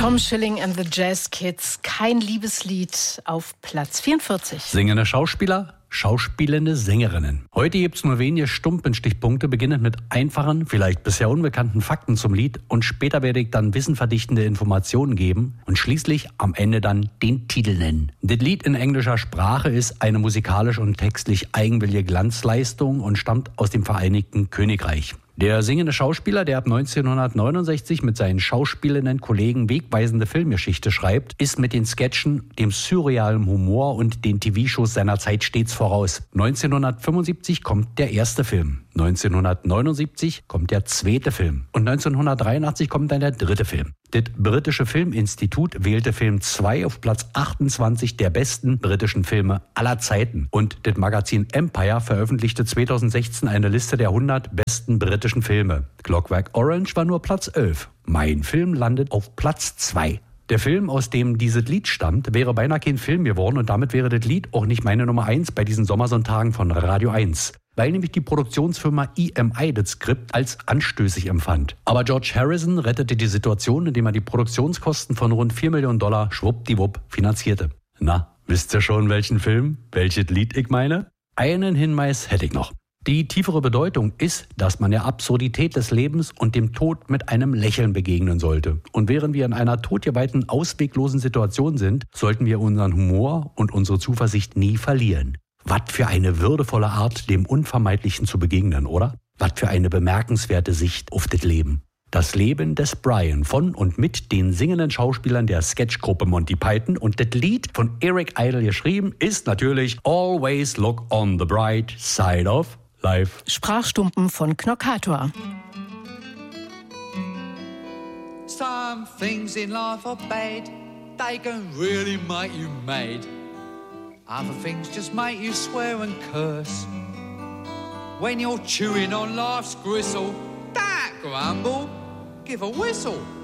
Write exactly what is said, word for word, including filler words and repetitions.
Tom Schilling and the Jazz Kids, kein Liebeslied auf Platz vierundvierzig. Singende Schauspieler, schauspielende Sängerinnen. Heute gibt es nur wenige Stumpenstichpunkte, beginnend mit einfachen, vielleicht bisher unbekannten Fakten zum Lied und später werde ich dann wissenverdichtende Informationen geben und schließlich am Ende dann den Titel nennen. Das Lied in englischer Sprache ist eine musikalisch und textlich eigenwillige Glanzleistung und stammt aus dem Vereinigten Königreich. Der singende Schauspieler, der ab neunzehnhundertneunundsechzig mit seinen schauspielenden Kollegen wegweisende Filmgeschichte schreibt, ist mit den Sketchen, dem surrealen Humor und den T V-Shows seiner Zeit stets voraus. neunzehnhundertfünfundsiebzig kommt der erste Film. neunzehnhundertneunundsiebzig kommt der zweite Film. Und neunzehnhundertdreiundachtzig kommt dann der dritte Film. Das britische Filminstitut wählte Film zwei auf Platz achtundzwanzig der besten britischen Filme aller Zeiten. Und das Magazin Empire veröffentlichte zweitausendsechzehn eine Liste der hundert besten britischen Filme. Clockwork Orange war nur Platz elf. Mein Film landet auf Platz zwei. Der Film, aus dem dieses Lied stammt, wäre beinahe kein Film geworden und damit wäre das Lied auch nicht meine Nummer eins bei diesen Sommersonntagen von Radio eins. Weil nämlich die Produktionsfirma E M I das Skript als anstößig empfand. Aber George Harrison rettete die Situation, indem er die Produktionskosten von rund vier Millionen Dollar schwuppdiwupp finanzierte. Na, wisst ihr schon, welchen Film, welches Lied ich meine? Einen Hinweis hätte ich noch. Die tiefere Bedeutung ist, dass man der Absurdität des Lebens und dem Tod mit einem Lächeln begegnen sollte. Und während wir in einer todgeweihten, ausweglosen Situation sind, sollten wir unseren Humor und unsere Zuversicht nie verlieren. Was für eine würdevolle Art, dem Unvermeidlichen zu begegnen, oder? Was für eine bemerkenswerte Sicht auf das Leben. Das Leben des Brian von und mit den singenden Schauspielern der Sketchgruppe Monty Python und das Lied von Eric Idle geschrieben ist natürlich Always Look on the Bright Side of Life. Sprachstumpen von Knockator. Some things in life are bad, they can really make you mad. Other things just make you swear and curse. When you're chewing on life's gristle, don't grumble, give a whistle.